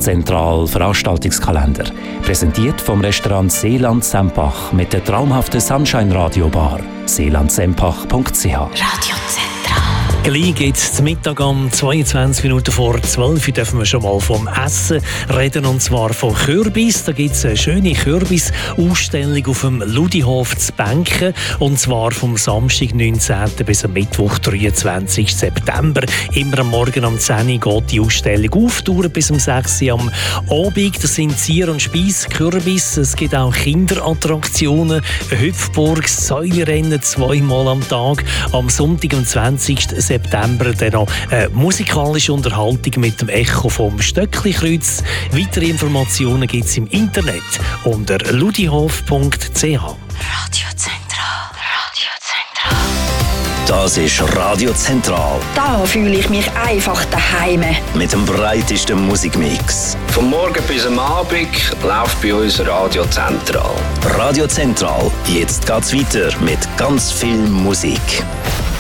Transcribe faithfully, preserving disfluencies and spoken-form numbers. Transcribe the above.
Zentral Veranstaltungskalender. Präsentiert vom Restaurant Seeland Sempach mit der traumhaften Sunshine Radio Bar. seeland sempach punkt c h. Radio Zentral. Gleich geht es zum Mittag um zweiundzwanzig Minuten vor zwölf. Hier dürfen wir schon mal vom Essen reden, und zwar von Kürbis. Da gibt es eine schöne Kürbis-Ausstellung auf dem Ludihof zu Benken, und zwar vom Samstag, neunzehnten bis am Mittwoch, dreiundzwanzigsten September. Immer am Morgen um zehn Uhr geht die Ausstellung auf, dauert bis um sechs Uhr am Abend. Das sind Zier- und Speis, Kürbis. Es gibt auch Kinderattraktionen, eine Hüpfburg, Säulerennen zweimal am Tag. Am Sonntag, am zwanzigsten September, dann noch eine musikalische Unterhaltung mit dem Echo vom Stöckli-Kreuz. Weitere Informationen gibt es im Internet unter ludihof punkt c h. Radio Zentral. Radio Zentral. Das ist Radio Zentral. Da fühle ich mich einfach daheim. Mit dem breitesten Musikmix. Vom Morgen bis am Abend läuft bei uns Radio Zentral. Radio Zentral. Jetzt geht's weiter mit ganz viel Musik.